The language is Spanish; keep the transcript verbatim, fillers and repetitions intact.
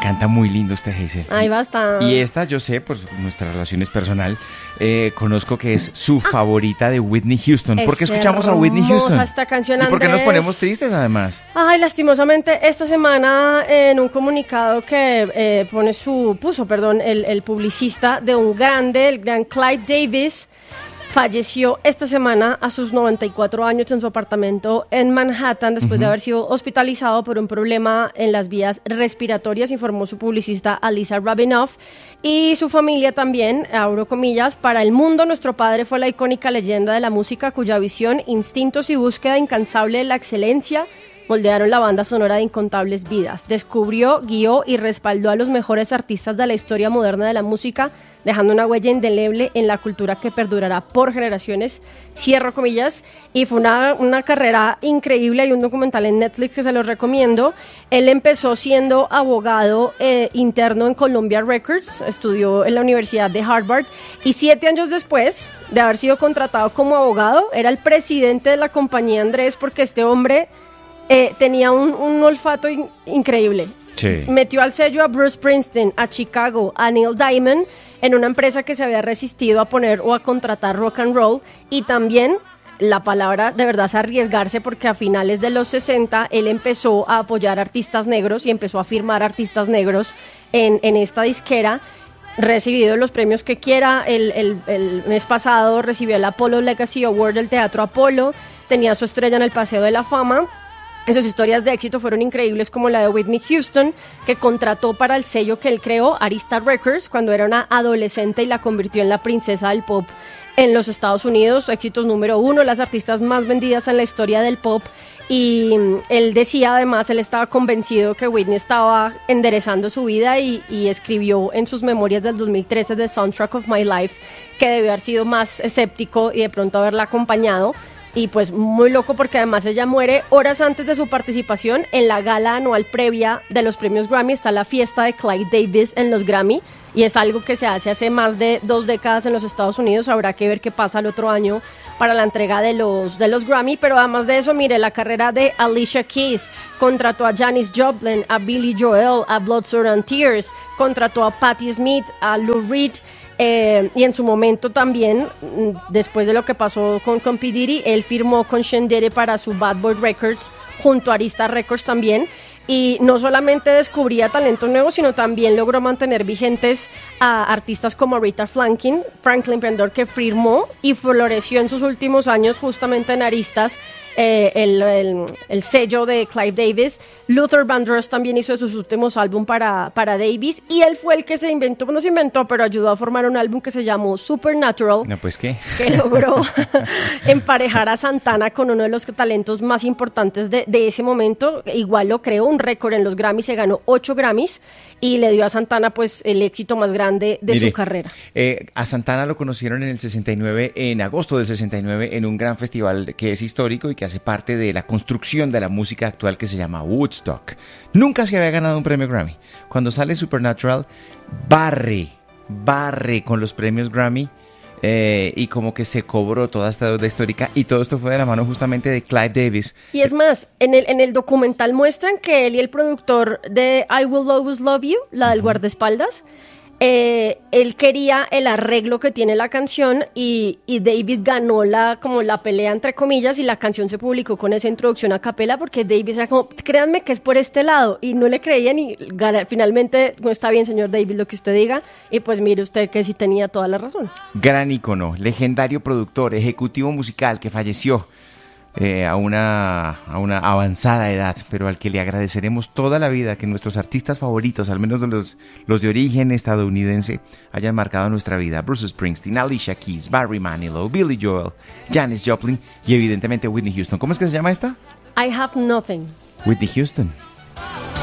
Canta muy lindo usted, Hazel. Ay, basta. Y esta, yo sé, por nuestra relación es personal, eh, conozco que es su ah, favorita de Whitney Houston. ¿Por qué escuchamos a Whitney Houston? Esta canción, ¿Y por qué Andrés? nos ponemos tristes, además? Ay, lastimosamente, esta semana, en un comunicado que eh, pone su, puso, perdón, el, el publicista de un grande, el gran Clive Davis, falleció esta semana a sus noventa y cuatro años en su apartamento en Manhattan después uh-huh. de haber sido hospitalizado por un problema en las vías respiratorias, informó su publicista Alisa Rabinoff. Y su familia también, abro comillas, para el mundo nuestro padre fue la icónica leyenda de la música cuya visión, instintos y búsqueda incansable de la excelencia moldearon la banda sonora de incontables vidas. Descubrió, guió y respaldó a los mejores artistas de la historia moderna de la música, dejando una huella indeleble en la cultura que perdurará por generaciones, cierro comillas, y fue una, una carrera increíble. Hay un documental en Netflix que se los recomiendo. Él empezó siendo abogado eh, interno en Columbia Records, estudió en la Universidad de Harvard, y siete años después de haber sido contratado como abogado, era el presidente de la compañía, Andrés, porque este hombre eh, tenía un, un olfato in- increíble. Sí. Metió al sello a Bruce Springsteen, a Chicago, a Neil Diamond, en una empresa que se había resistido a poner o a contratar rock and roll, y también la palabra de verdad es arriesgarse, porque a finales de los sesenta él empezó a apoyar artistas negros y empezó a firmar artistas negros en, en esta disquera. Recibido los premios que quiera, el, el, el mes pasado recibió el Apollo Legacy Award del Teatro Apolo, tenía su estrella en el Paseo de la Fama. Esas historias de éxito fueron increíbles, como la de Whitney Houston, que contrató para el sello que él creó, Arista Records, cuando era una adolescente y la convirtió en la princesa del pop en los Estados Unidos. Éxitos número uno, las artistas más vendidas en la historia del pop. Y él decía, además, él estaba convencido que Whitney estaba enderezando su vida y, y escribió en sus memorias del dos mil trece, The Soundtrack of My Life, que debió haber sido más escéptico y de pronto haberla acompañado. Y pues muy loco, porque además ella muere horas antes de su participación en la gala anual previa de los premios Grammy. Está la fiesta de Clive Davis en los Grammy, y es algo que se hace hace más de dos décadas en los Estados Unidos. Habrá que ver qué pasa el otro año para la entrega de los, de los Grammy. Pero además de eso, mire, la carrera de Alicia Keys, contrató a Janis Joplin, a Billy Joel, a Blood, Sweat and Tears, contrató a Patti Smith, a Lou Reed. Eh, y en su momento también, después de lo que pasó con, con P. Diddy, él firmó con Shendere para su Bad Boy Records, junto a Arista Records también. Y no solamente descubría talento nuevo, sino también logró mantener vigentes a artistas como Rita Franklin, Franklin, perdón, que firmó y floreció en sus últimos años justamente en Aristas, eh, el, el, el sello de Clive Davis. Luther Vandross también hizo sus últimos álbumes para, para Davis, y él fue el que se inventó, no se inventó, pero ayudó a formar un álbum que se llamó Supernatural. No, pues qué. Que logró emparejar a Santana con uno de los talentos más importantes de, de ese momento. Igual lo creó, un récord en los Grammys, se ganó ocho Grammys y le dio a Santana pues el éxito más grande de Mire, su carrera. Eh, a Santana lo conocieron en el sesenta y nueve, en agosto del sesenta y nueve, en un gran festival que es histórico y que hace parte de la construcción de la música actual, que se llama Woodstock. Nunca se había ganado un premio Grammy. Cuando sale Supernatural, barre, barre con los premios Grammy. Eh, y como que se cobró toda esta deuda histórica, y todo esto fue de la mano justamente de Clive Davis. Y es más, en el, en el documental muestran que él y el productor de I Will Always Love You, la del uh-huh. guardaespaldas, eh, él quería el arreglo que tiene la canción, y, y Davis ganó la, como la pelea entre comillas, y la canción se publicó con esa introducción a capela, porque Davis era como, créanme que es por este lado, y no le creían, y gana, finalmente, no está bien, señor Davis, lo que usted diga, y pues mire usted que sí tenía toda la razón. Gran ícono, legendario productor, ejecutivo musical, que falleció Eh, a, una, a una avanzada edad, pero al que le agradeceremos toda la vida que nuestros artistas favoritos, al menos los, los de origen estadounidense, hayan marcado nuestra vida. Bruce Springsteen, Alicia Keys, Barry Manilow, Billy Joel, Janis Joplin y evidentemente Whitney Houston. ¿Cómo es que se llama esta? I Have Nothing. Whitney Houston.